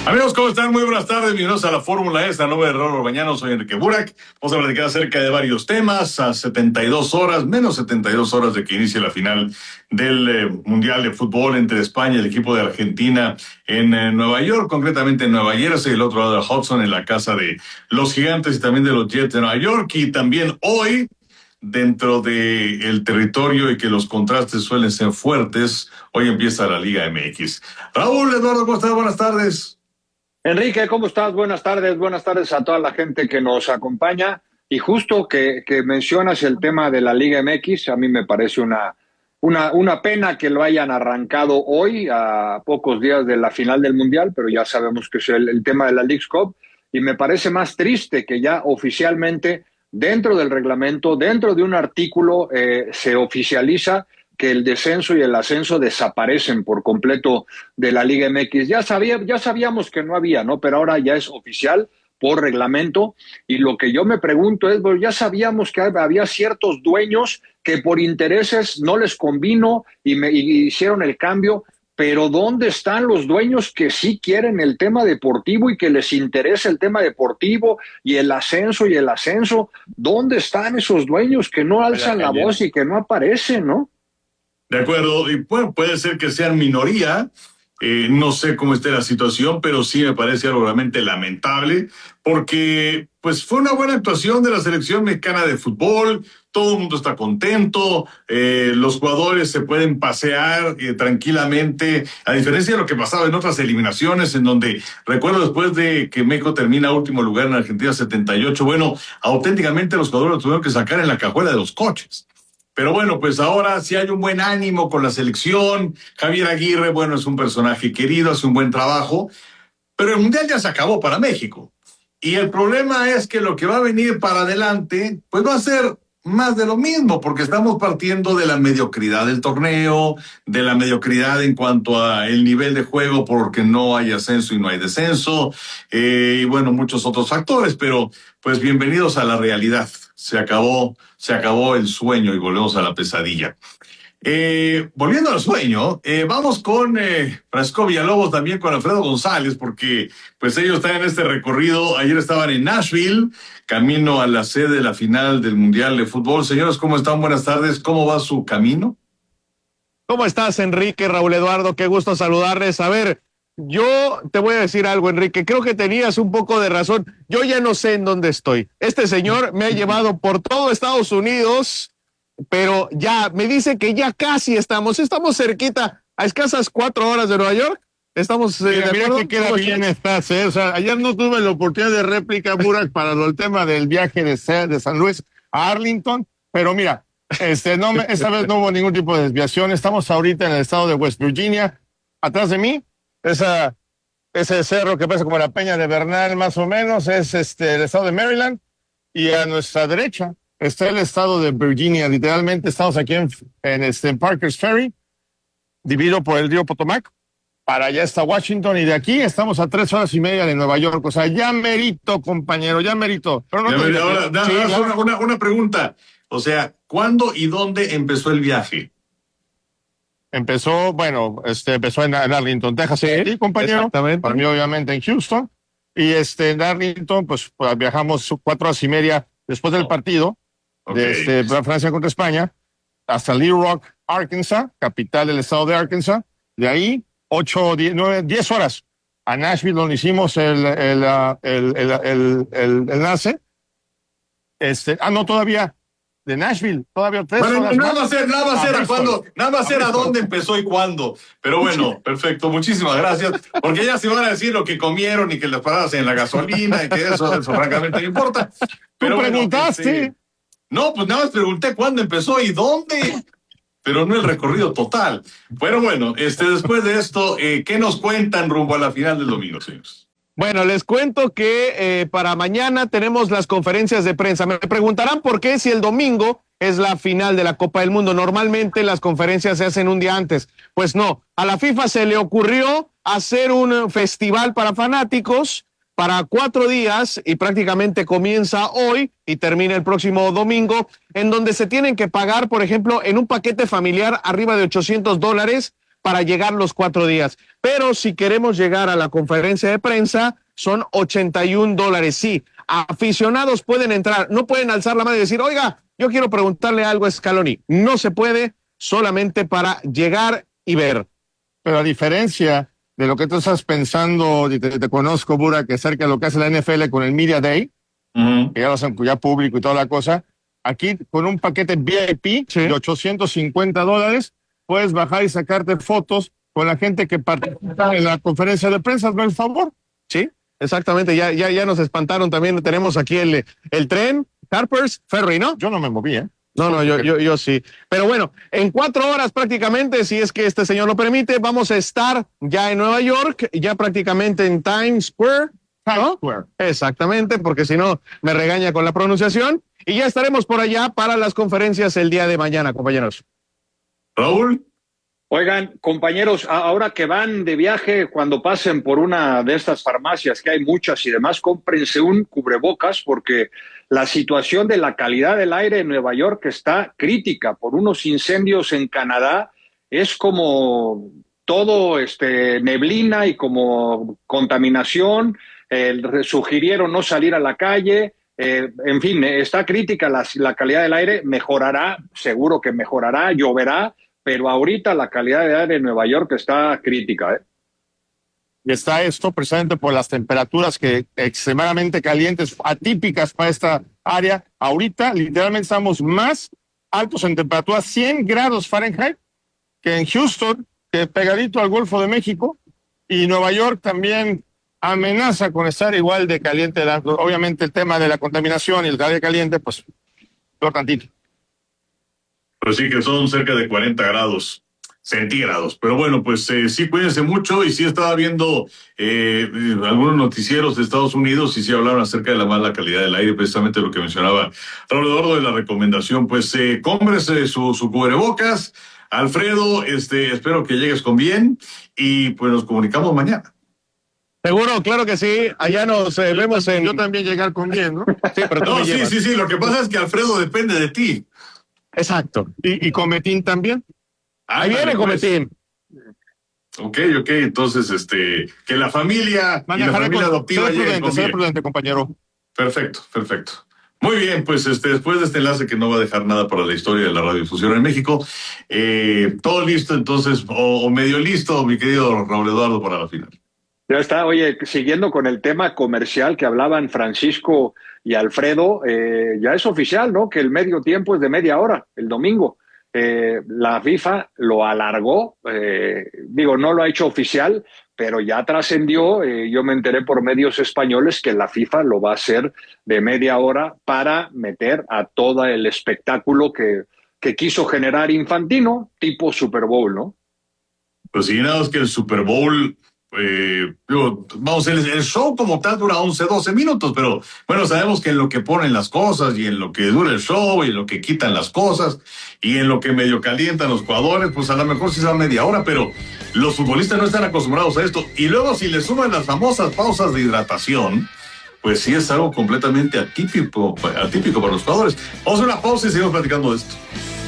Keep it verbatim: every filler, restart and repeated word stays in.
Amigos, ¿cómo están? Muy buenas tardes, bienvenidos a la Fórmula E, esta nueva de Raúl Orbañano, soy Enrique Burak. Vamos a platicar acerca de varios temas, a setenta y dos horas, menos setenta y dos horas de que inicie la final del eh, Mundial de Fútbol entre España y el equipo de Argentina en eh, Nueva York, concretamente en Nueva Jersey, el otro lado de Hudson, en la casa de los Gigantes y también de los Jets de Nueva York. Y también hoy, dentro del territorio y que los contrastes suelen ser fuertes, hoy empieza la Liga M X. Raúl, Eduardo, ¿cómo estás? Buenas tardes. Enrique, ¿cómo estás? Buenas tardes, buenas tardes a toda la gente que nos acompaña. Y justo que, que mencionas el tema de la Liga M X, a mí me parece una, una, una pena que lo hayan arrancado hoy, a pocos días de la final del Mundial, pero ya sabemos que es el, el tema de la Leagues Cup. Y me parece más triste que ya oficialmente, dentro del reglamento, dentro de un artículo, eh, se oficializa que el descenso y el ascenso desaparecen por completo de la Liga M X. Ya sabía, ya sabíamos que no había, ¿no? Pero ahora ya es oficial por reglamento. Y lo que yo me pregunto es, bueno, ya sabíamos que había ciertos dueños que por intereses no les convino y, me, y hicieron el cambio. Pero ¿dónde están los dueños que sí quieren el tema deportivo y que les interesa el tema deportivo y el ascenso y el ascenso? ¿Dónde están esos dueños que no alzan la voz y que no aparecen, no? De acuerdo, y bueno, puede ser que sean minoría, eh, no sé cómo esté la situación, pero sí me parece algo realmente lamentable, porque pues fue una buena actuación de la selección mexicana de fútbol, todo el mundo está contento, eh, los jugadores se pueden pasear eh, tranquilamente, a diferencia de lo que pasaba en otras eliminaciones, en donde, recuerdo después de que México termina último lugar en Argentina setenta y ocho, bueno, auténticamente los jugadores los tuvieron que sacar en la cajuela de los coches. Pero bueno, pues ahora sí hay un buen ánimo con la selección. Javier Aguirre, bueno, es un personaje querido, hace un buen trabajo, pero el Mundial ya se acabó para México. Y el problema es que lo que va a venir para adelante, pues va a ser más de lo mismo, porque estamos partiendo de la mediocridad del torneo, de la mediocridad en cuanto a el nivel de juego, porque no hay ascenso y no hay descenso, eh, y bueno, muchos otros factores, pero pues bienvenidos a la realidad. Se acabó, se acabó el sueño y volvemos a la pesadilla. Eh, volviendo al sueño, eh, vamos con eh, Francisco Villalobos, también con Alfredo González, porque pues ellos están en este recorrido. Ayer estaban en Nashville, camino a la sede de la final del Mundial de Fútbol. Señores, ¿cómo están? Buenas tardes. ¿Cómo va su camino? ¿Cómo estás, Enrique, Raúl Eduardo? Qué gusto saludarles. A ver, yo te voy a decir algo, Enrique. Creo que tenías un poco de razón. Yo ya no sé en dónde estoy. Este señor me ha llevado por todo Estados Unidos, pero ya me dice que ya casi estamos. Estamos cerquita, a escasas cuatro horas de Nueva York. Estamos. Eh, mira, de mira que queda bien estás, ¿eh? O sea, ayer no tuve la oportunidad de réplica, Burak, para el tema del viaje de, de San Luis a Arlington, pero mira, este, no me, esta vez no hubo ningún tipo de desviación. Estamos ahorita en el estado de West Virginia. Atrás de mí, esa, ese cerro que parece como la Peña de Bernal, más o menos, es este, el estado de Maryland. Y a nuestra derecha está el estado de Virginia. Literalmente estamos aquí en, en, este, en Parker's Ferry, dividido por el río Potomac. Para allá está Washington, y de aquí estamos a tres horas y media de Nueva York. O sea, ya merito, compañero, ya merito. Pero no ya me, ahora, da, sí, da, una, una, una pregunta. O sea, ¿cuándo y dónde empezó el viaje? Empezó, bueno, este, empezó en, en Arlington, Texas, sí, sí, compañero. Exactamente. Para mí, obviamente, en Houston. Y este, en Arlington, pues, pues viajamos cuatro horas y media después del partido okay. de este, Francia contra España, hasta Little Rock, Arkansas, capital del estado de Arkansas. De ahí, ocho, diez, nueve, diez horas a Nashville, donde hicimos el, el, el, el, el, el, el enlace. Este, ah, no, todavía. De Nashville, todavía tres bueno, horas nada más, nada más era cuándo, nada más era dónde empezó y cuándo. Pero bueno, perfecto, muchísimas gracias. Porque ya se van a decir lo que comieron y que les paradas en la gasolina y que eso, eso francamente no importa. Pero ¿tú preguntaste? Bueno, este, no, pues nada más pregunté cuándo empezó y dónde, pero no el recorrido total. Pero bueno, este, después de esto, eh, ¿qué nos cuentan rumbo a la final del domingo, señores? Bueno, les cuento que eh, para mañana tenemos las conferencias de prensa. Me preguntarán por qué si el domingo es la final de la Copa del Mundo. Normalmente las conferencias se hacen un día antes. Pues no, a la FIFA se le ocurrió hacer un festival para fanáticos para cuatro días y prácticamente comienza hoy y termina el próximo domingo, en donde se tienen que pagar, por ejemplo, en un paquete familiar arriba de ochocientos dólares, para llegar los cuatro días. Pero si queremos llegar a la conferencia de prensa, son ochenta y un dólares. Sí, aficionados pueden entrar, no pueden alzar la mano y decir, oiga, yo quiero preguntarle algo a Scaloni. No se puede, solamente para llegar y ver. Pero a diferencia de lo que tú estás pensando, y te, te conozco, Burak, que acerca de lo que hace la N F L con el Media Day, uh-huh. que ya lo hacen ya público y toda la cosa, aquí con un paquete V I P sí. de ochocientos cincuenta dólares, puedes bajar y sacarte fotos con la gente que participa en la conferencia de prensa, ¿no? El favor. Sí, exactamente, ya, ya, ya nos espantaron también, tenemos aquí el, el tren, Harper's Ferry, ¿no? Yo no me moví, ¿eh? No, no, yo, yo, yo sí. Pero bueno, en cuatro horas prácticamente, si es que este señor lo permite, vamos a estar ya en Nueva York, ya prácticamente en Times Square, ¿no? Times Square. Exactamente, porque si no me regaña con la pronunciación. Y ya estaremos por allá para las conferencias el día de mañana, compañeros. Raúl. Oigan, compañeros, ahora que van de viaje, cuando pasen por una de estas farmacias, que hay muchas y demás, cómprense un cubrebocas porque la situación de la calidad del aire en Nueva York está crítica por unos incendios en Canadá. Es como todo este, neblina y como contaminación. Eh, sugirieron no salir a la calle. Eh, en fin, está crítica la, la calidad del aire. Mejorará, seguro que mejorará, lloverá. Pero ahorita la calidad de aire en Nueva York está crítica, ¿eh? Y está esto precisamente por las temperaturas que extremadamente calientes, atípicas para esta área. Ahorita literalmente estamos más altos en temperatura, cien grados Fahrenheit, que en Houston, que pegadito al Golfo de México, y Nueva York también amenaza con estar igual de caliente. Obviamente el tema de la contaminación y el aire caliente, pues, lo tantito. Pues sí, que son cerca de cuarenta grados centígrados. Pero bueno, pues eh, sí, cuídense mucho. Y sí estaba viendo eh, algunos noticieros de Estados Unidos y sí hablaron acerca de la mala calidad del aire, precisamente lo que mencionaba Raúl Eduardo de la recomendación. Pues eh, cómprese su, su cubrebocas. Alfredo, este, espero que llegues con bien y pues nos comunicamos mañana. Seguro, claro que sí. Allá nos eh, vemos en... Yo también llegar con bien, ¿no? Sí, pero tú no, me sí, llevas. sí, sí. Lo que pasa es que Alfredo depende de ti. Exacto. ¿Y, y Cometín también? Ahí viene Cometín. Ok, ok, entonces, este, que la familia y la familia adoptiva lleguen lleguen con Sé bien. prudente, compañero. Perfecto, perfecto. Muy bien, pues este, después de este enlace que no va a dejar nada para la historia de la radiodifusión en México, eh, todo listo entonces, o, o medio listo, mi querido Raúl Eduardo, para la final. Ya está. Oye, siguiendo con el tema comercial que hablaban Francisco y Alfredo, eh, ya es oficial, ¿no? Que el medio tiempo es de media hora, el domingo. Eh, la FIFA lo alargó, eh, digo, no lo ha hecho oficial, pero ya trascendió. Eh, yo me enteré por medios españoles que la FIFA lo va a hacer de media hora para meter a todo el espectáculo que, que quiso generar Infantino, tipo Super Bowl, ¿no? Pues sí, nada más que el Super Bowl... Eh, digo, vamos, el, el show como tal dura once, doce minutos, pero bueno, sabemos que en lo que ponen las cosas y en lo que dura el show y en lo que quitan las cosas y en lo que medio calientan los jugadores, pues a lo mejor sí se va media hora, pero los futbolistas no están acostumbrados a esto. Y luego si le suman las famosas pausas de hidratación, pues sí es algo completamente atípico, atípico para los jugadores. Vamos a una pausa y seguimos platicando de esto.